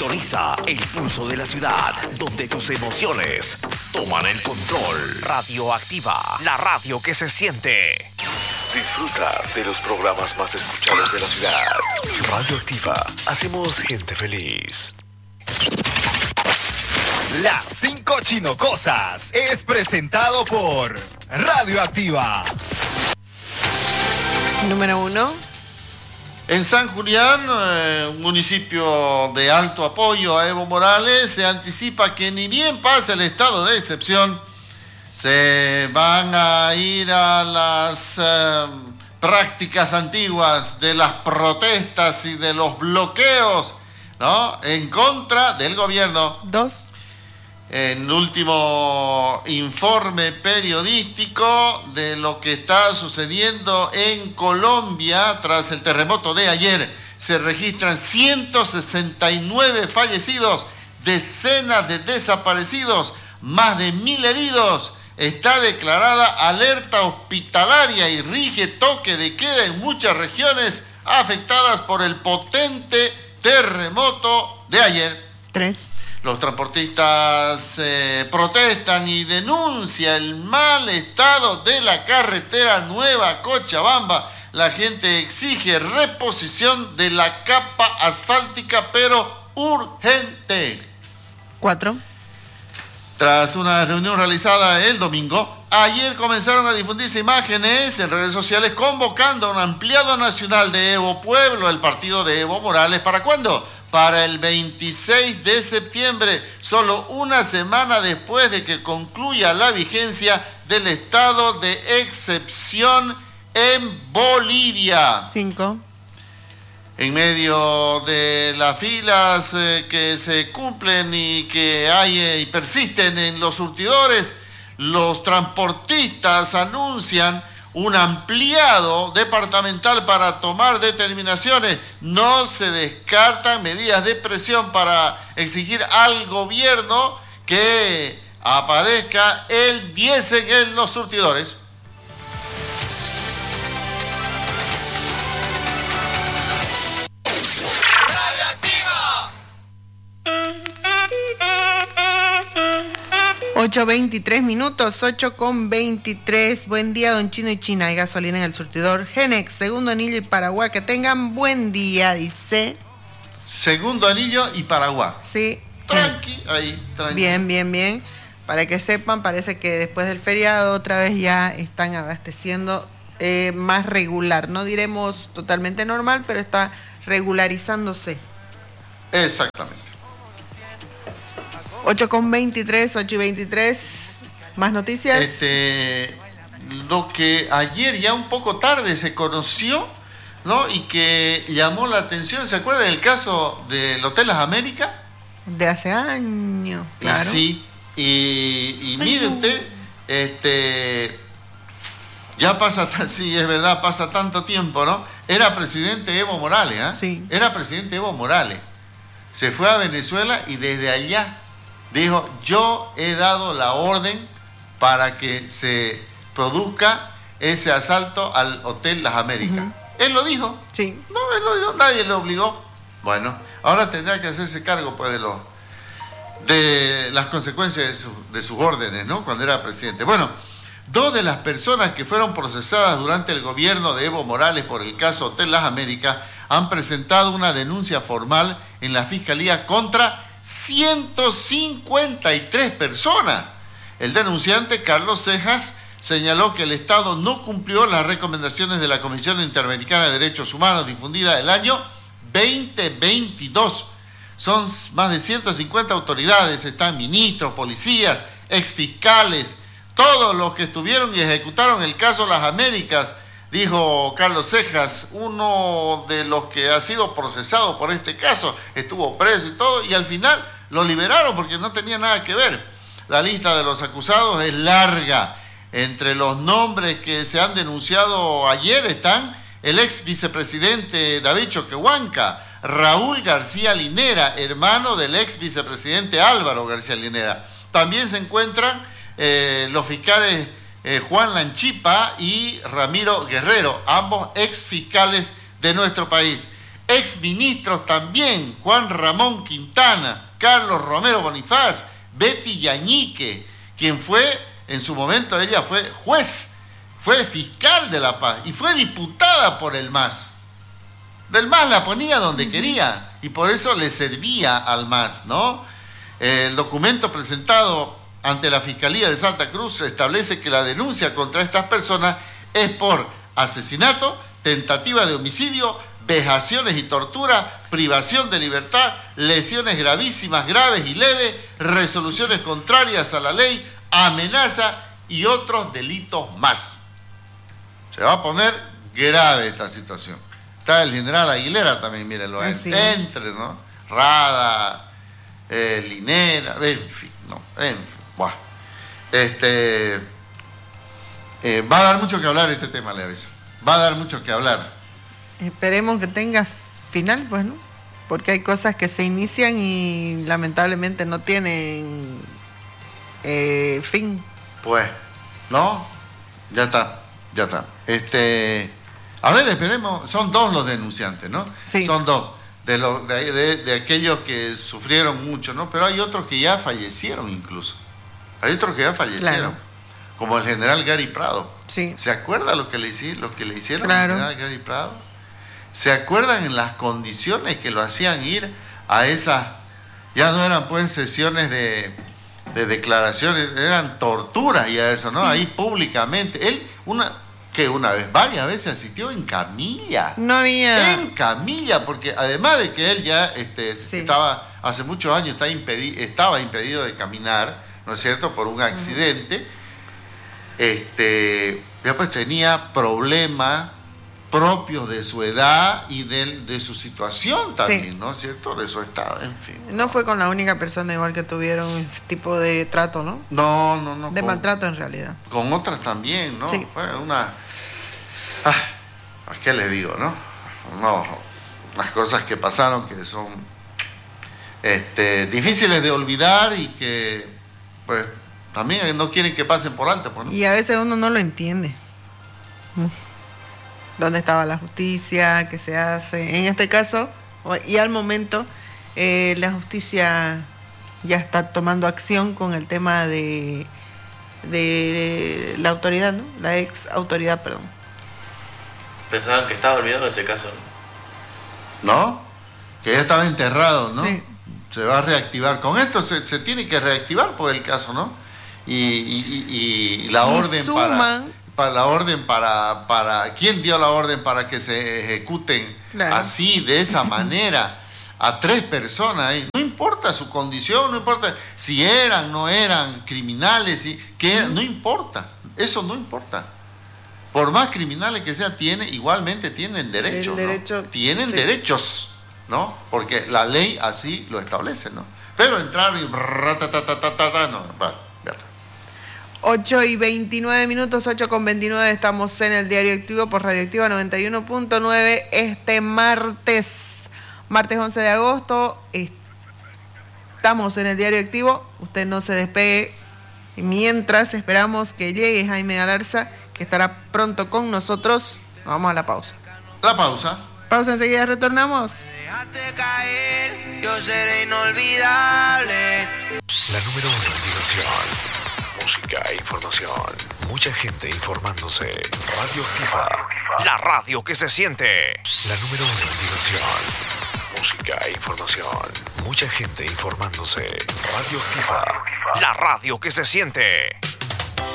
Sintoniza el pulso de la ciudad, donde tus emociones toman el control. Radioactiva, la radio que se siente. Disfruta de los programas más escuchados de la ciudad. Radioactiva, hacemos gente feliz. Las 5 Chinocosas es presentado por Radioactiva. Número 1. En San Julián, municipio de alto apoyo a Evo Morales, se anticipa que ni bien pase el estado de excepción, se van a ir a las prácticas antiguas de las protestas y de los bloqueos, ¿no?, en contra del gobierno. 2. En último informe periodístico de lo que está sucediendo en Colombia tras el terremoto de ayer, se registran 169 fallecidos, decenas de desaparecidos, más de 1.000 heridos. Está declarada alerta hospitalaria y rige toque de queda en muchas regiones afectadas por el potente terremoto de ayer. 3. Los transportistas protestan y denuncian el mal estado de la carretera Nueva Cochabamba. La gente exige reposición de la capa asfáltica, pero urgente. 4. Tras una reunión realizada el domingo, ayer comenzaron a difundirse imágenes en redes sociales convocando a un ampliado nacional de Evo Pueblo, el partido de Evo Morales. ¿Para cuándo? Para el 26 de septiembre, solo una semana después de que concluya la vigencia del estado de excepción en Bolivia. 5. En medio de las filas que se cumplen y que hay y persisten en los surtidores, los transportistas anuncian un ampliado departamental para tomar determinaciones. No se descartan medidas de presión para exigir al gobierno que aparezca el diésel en los surtidores. ¡Radioactiva! 8:23, 8:23. Buen día, don Chino y China. Hay gasolina en el surtidor Genex, Segundo Anillo y Paraguay. Que tengan buen día, dice. Segundo Anillo y Paraguay. Sí. Tranqui, ahí, tranqui. Bien. Para que sepan, parece que después del feriado otra vez ya están abasteciendo más regular. No diremos totalmente normal, pero está regularizándose. Exactamente. 8:23, 8:23. ¿Más noticias? Lo que ayer ya un poco tarde se conoció, ¿no?, y que llamó la atención. ¿Se acuerda del caso del Hotel Las Américas? De hace años, claro. Sí, y mire usted, ya pasa, sí, es verdad, pasa tanto tiempo, ¿no? Era presidente Evo Morales, ¿ah? Sí. Era presidente Evo Morales. Se fue a Venezuela y desde allá dijo: yo he dado la orden para que se produzca ese asalto al Hotel Las Américas. Uh-huh. Él lo dijo. Sí. No, él lo dijo, nadie le obligó. Bueno, ahora tendrá que hacerse cargo, pues, de las consecuencias de sus órdenes, ¿no?, cuando era presidente. Bueno, 2 de las personas que fueron procesadas durante el gobierno de Evo Morales por el caso Hotel Las Américas han presentado una denuncia formal en la Fiscalía contra 153 personas. El denunciante, Carlos Cejas, señaló que el Estado no cumplió las recomendaciones de la Comisión Interamericana de Derechos Humanos difundida el año 2022. Son más de 150 autoridades, están ministros, policías, exfiscales, todos los que estuvieron y ejecutaron el caso Las Américas, dijo Carlos Cejas, uno de los que ha sido procesado por este caso, estuvo preso y todo, y al final lo liberaron porque no tenía nada que ver. La lista de los acusados es larga. Entre los nombres que se han denunciado ayer están el ex vicepresidente David Choquehuanca, Raúl García Linera, hermano del ex vicepresidente Álvaro García Linera. También se encuentran los fiscales Juan Lanchipa y Ramiro Guerrero, ambos ex fiscales de nuestro país. exministros también, Juan Ramón Quintana, Carlos Romero Bonifaz, Betty Yañique, quien fue, en su momento ella fue juez, fue fiscal de La Paz y fue diputada por el MAS. El MAS la ponía donde quería y por eso le servía al MAS, ¿no? El documento presentado ante la Fiscalía de Santa Cruz establece que la denuncia contra estas personas es por asesinato, tentativa de homicidio, vejaciones y tortura, privación de libertad, lesiones gravísimas, graves y leves, resoluciones contrarias a la ley, amenaza y otros delitos más. Se va a poner grave esta situación. Está el general Aguilera también, mírenlo, Sí. entre, ¿no? Rada, Linera, en fin, ¿no? En fin, buah. Va a dar mucho que hablar este tema, le aviso. Va a dar mucho que hablar. Esperemos que tenga final, pues, ¿no? Porque hay cosas que se inician y lamentablemente no tienen fin. Pues, ¿no? Ya está. A ver, esperemos. Son dos los denunciantes, ¿no? Sí. Son dos. De aquellos que sufrieron mucho, ¿no? Pero hay otros que ya fallecieron incluso. Hay otros que ya fallecieron. Claro. Como el general Gary Prado. Sí. ¿Se acuerda lo que le hicieron Claro. al general Gary Prado? ¿Se acuerdan en las condiciones que lo hacían ir a esas? Ya no eran pues sesiones de declaraciones, eran torturas y a eso, ¿no? Sí. Ahí públicamente. Él, varias veces asistió en camilla. No había... En camilla, porque además de que él ya Sí. estaba, hace muchos años estaba impedido de caminar, ¿no es cierto?, por un accidente, ya pues tenía problemas propios de su edad y de su situación también, Sí. ¿no es cierto?, de su estado, en fin. No fue con la única persona igual que tuvieron ese tipo de trato, ¿no? No. De maltrato en realidad. Con otras también, ¿no? Sí. Fue ¿qué les digo, no? No, las cosas que pasaron que son difíciles de olvidar y que, pues, también no quieren que pasen por alto, pues, ¿no? Y a veces uno no lo entiende. ¿Dónde estaba la justicia? ¿Qué se hace? En este caso, y al momento, la justicia ya está tomando acción con el tema de la autoridad, ¿no? La ex autoridad, perdón. Pensaban que estaba olvidado ese caso, ¿no? ¿No? Que ya estaba enterrado, ¿no? Sí. Se va a reactivar. Con esto se tiene que reactivar por el caso, ¿no? Y la orden para ¿quién dio la orden para que se ejecuten Claro. así, de esa manera, a 3 personas? No importa su condición, no importa si eran, no eran criminales, no importa, eso no importa. Por más criminales que sean, igualmente tienen derechos, El derecho, ¿no? Tienen sí. derechos, ¿no? Porque la ley así lo establece, ¿no? Pero entrar y no, vale, ya está. 8:29, 8:29, estamos en el Diario Activo por Radioactiva 91.9 este martes 11 de agosto. Estamos en el Diario Activo, usted no se despegue. Mientras esperamos que llegue Jaime Galarza, que estará pronto con nosotros. Nos vamos a la pausa. La pausa. Pausa, enseguida retornamos. Déjate caer, yo seré inolvidable. La número 1 en diversión, música e información. Mucha gente informándose. Radioactiva, la radio que se siente. La número 1 en diversión, música e información. Mucha gente informándose. Radioactiva, la radio que se siente.